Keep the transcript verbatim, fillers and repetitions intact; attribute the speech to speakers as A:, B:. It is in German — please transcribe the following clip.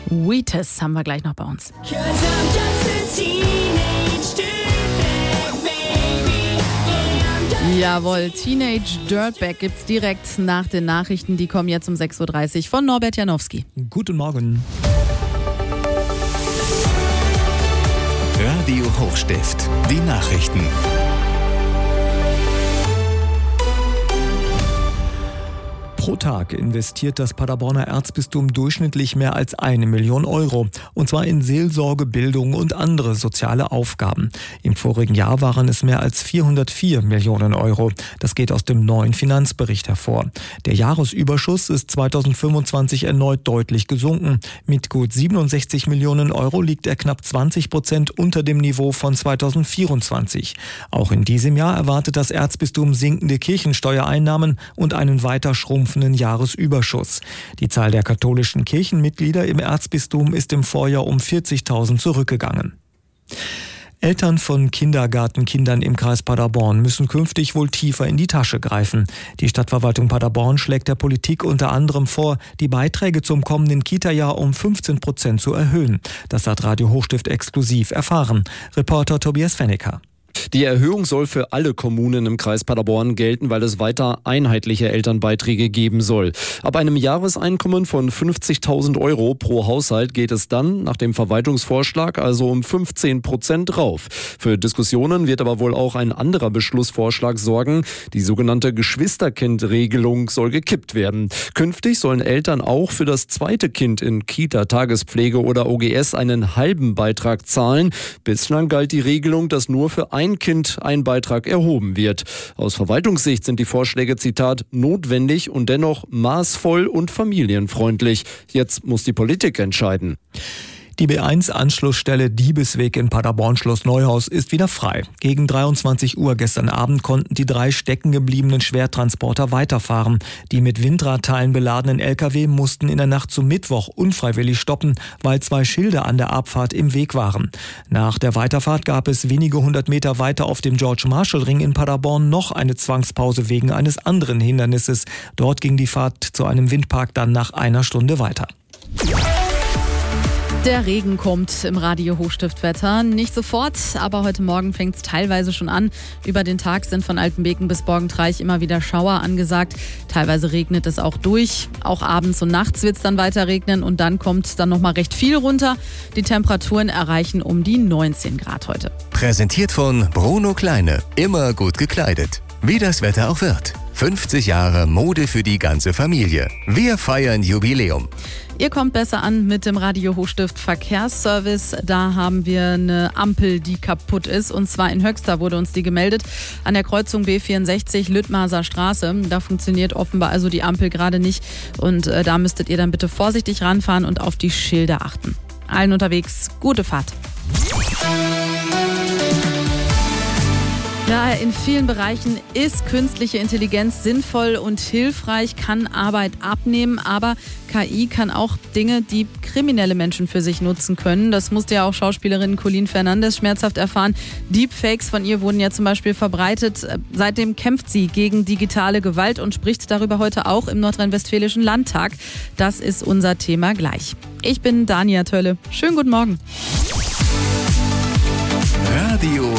A: Wheatus haben wir gleich noch bei uns. Jawohl, Teenage Dirtbag gibt's direkt nach den Nachrichten. Die kommen jetzt um sechs Uhr dreißig von Norbert Janowski.
B: Guten Morgen.
C: Radio Hochstift, die Nachrichten.
B: Pro Tag investiert das Paderborner Erzbistum durchschnittlich mehr als eine Million Euro. Und zwar in Seelsorge, Bildung und andere soziale Aufgaben. Im vorigen Jahr waren es mehr als vierhundertvier Millionen Euro. Das geht aus dem neuen Finanzbericht hervor. Der Jahresüberschuss ist zweitausendfünfundzwanzig erneut deutlich gesunken. Mit gut siebenundsechzig Millionen Euro liegt er knapp zwanzig Prozent unter dem Niveau von zweitausendvierundzwanzig. Auch in diesem Jahr erwartet das Erzbistum sinkende Kirchensteuereinnahmen und einen weiter schrumpfenden Jahresüberschuss. Die Zahl der katholischen Kirchenmitglieder im Erzbistum ist im Vorjahr um vierzigtausend zurückgegangen. Eltern von Kindergartenkindern im Kreis Paderborn müssen künftig wohl tiefer in die Tasche greifen. Die Stadtverwaltung Paderborn schlägt der Politik unter anderem vor, die Beiträge zum kommenden Kita-Jahr um fünfzehn Prozent zu erhöhen. Das hat Radio Hochstift exklusiv erfahren. Reporter Tobias Fennecker.
D: Die Erhöhung soll für alle Kommunen im Kreis Paderborn gelten, weil es weiter einheitliche Elternbeiträge geben soll. Ab einem Jahreseinkommen von fünfzigtausend Euro pro Haushalt geht es dann nach dem Verwaltungsvorschlag also um fünfzehn Prozent rauf. Für Diskussionen wird aber wohl auch ein anderer Beschlussvorschlag sorgen. Die sogenannte Geschwisterkind-Regelung soll gekippt werden. Künftig sollen Eltern auch für das zweite Kind in Kita, Tagespflege oder O G S einen halben Beitrag zahlen. Bislang galt die Regelung, dass nur für ein Kind ein Beitrag erhoben wird. Aus Verwaltungssicht sind die Vorschläge, Zitat, notwendig und dennoch maßvoll und familienfreundlich. Jetzt muss die Politik entscheiden.
B: Die B eins Anschlussstelle Diebesweg in Paderborn-Schloss Neuhaus ist wieder frei. Gegen dreiundzwanzig Uhr gestern Abend konnten die drei stecken gebliebenen Schwertransporter weiterfahren. Die mit Windradteilen beladenen L K W mussten in der Nacht zum Mittwoch unfreiwillig stoppen, weil zwei Schilder an der Abfahrt im Weg waren. Nach der Weiterfahrt gab es wenige hundert Meter weiter auf dem George-Marshall-Ring in Paderborn noch eine Zwangspause wegen eines anderen Hindernisses. Dort ging die Fahrt zu einem Windpark dann nach einer Stunde weiter.
A: Der Regen kommt im Radio Hochstiftwetter. Nicht sofort, aber heute Morgen fängt es teilweise schon an. Über den Tag sind von Altenbeken bis Borgentreich immer wieder Schauer angesagt. Teilweise regnet es auch durch. Auch abends und nachts wird es dann weiter regnen und dann kommt dann nochmal recht viel runter. Die Temperaturen erreichen um die neunzehn Grad heute.
C: Präsentiert von Bruno Kleine. Immer gut gekleidet. Wie das Wetter auch wird. fünfzig Jahre Mode für die ganze Familie. Wir feiern Jubiläum.
A: Ihr kommt besser an mit dem Radio Hochstift Verkehrsservice. Da haben wir eine Ampel, die kaputt ist. Und zwar in Höxter wurde uns die gemeldet. An der Kreuzung B vierundsechzig Lüttmaser Straße. Da funktioniert offenbar also die Ampel gerade nicht. Und äh, da müsstet ihr dann bitte vorsichtig ranfahren und auf die Schilder achten. Allen unterwegs, gute Fahrt. Ja, in vielen Bereichen ist künstliche Intelligenz sinnvoll und hilfreich, kann Arbeit abnehmen, aber K I kann auch Dinge, die kriminelle Menschen für sich nutzen können. Das musste ja auch Schauspielerin Colleen Fernandes schmerzhaft erfahren. Deepfakes von ihr wurden ja zum Beispiel verbreitet. Seitdem kämpft sie gegen digitale Gewalt und spricht darüber heute auch im Nordrhein-Westfälischen Landtag. Das ist unser Thema gleich. Ich bin Dania Tölle. Schönen guten Morgen.
C: Radio